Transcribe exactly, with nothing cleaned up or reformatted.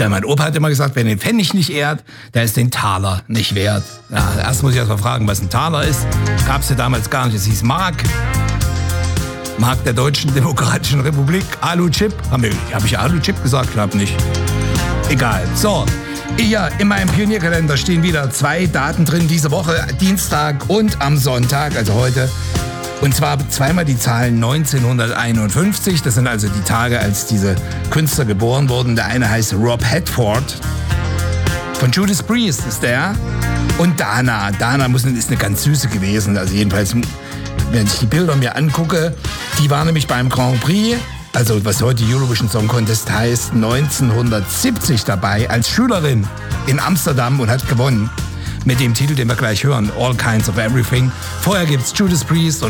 Ja, mein Opa hat immer gesagt, wer den Pfennig nicht ehrt, der ist den Taler nicht wert. Ja, erst muss ich erst mal fragen, was ein Taler ist. Gab es ja damals gar nicht. Es hieß Mark. Mark der Deutschen Demokratischen Republik. Alu-Chip. Habe hab ich Alu-Chip gesagt? Glaub nicht. Egal. So. Ja, in meinem Pionierkalender stehen wieder zwei Daten drin diese Woche, Dienstag und am Sonntag, also heute. Und zwar zweimal die Zahlen neunzehnhunderteinundfünfzig. Das sind also die Tage, als diese Künstler geboren wurden. Der eine heißt Rob Halford. Von Judas Priest ist der. Und Dana. Dana muss, ist eine ganz süße gewesen. Also jedenfalls, wenn ich die Bilder mir angucke, die war nämlich beim Grand Prix, also was heute Eurovision Song Contest heißt, neunzehnhundertsiebzig dabei als Schülerin in Amsterdam und hat gewonnen. Mit dem Titel, den wir gleich hören, All Kinds of Everything. Vorher gibt's Judas Priest und